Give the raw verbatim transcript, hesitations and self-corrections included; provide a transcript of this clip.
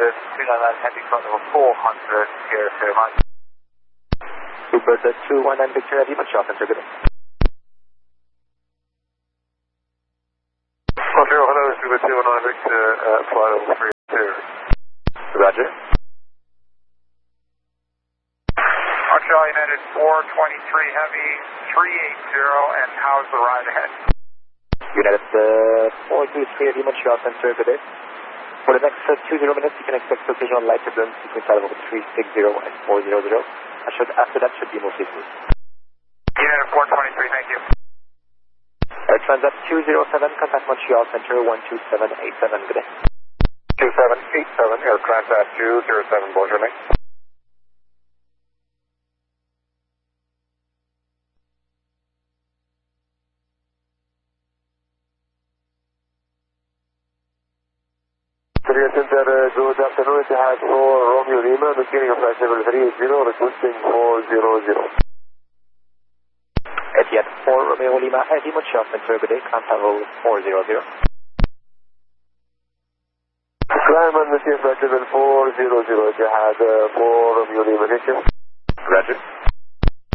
hundred, two nine nine, heading front level four hundred, here, here, Mike. Super, the two one nine Victor, Heavy, Montreal Center, good day. Montreal, hello, Super two one nine Victor, uh, flight level three two. Roger. Montreal United four twenty-three Heavy, three eighty, and how's the ride ahead? United uh, four two three Heavy, Montreal Center, good day. For the next uh, two zero minutes, you can expect occasional light turbulence between side level three six zero and four zero zero. I should, after that should be mostly smooth. United four twenty-three, thank you. Air Transat two zero seven, contact Montreal Center one two seven eight seven, good day. two seven eight seven, Air Transat two zero seven, bonjour, mate. Good afternoon, Etihad four Romeo Lima, maintaining a flight level three eighty, requesting four zero zero. Etihad four Romeo Lima, Heavy, Montreal Center, good day, contact level four zero zero. Climb on the flight level four zero zero, Etihad four Romeo Lima, thank you. Roger.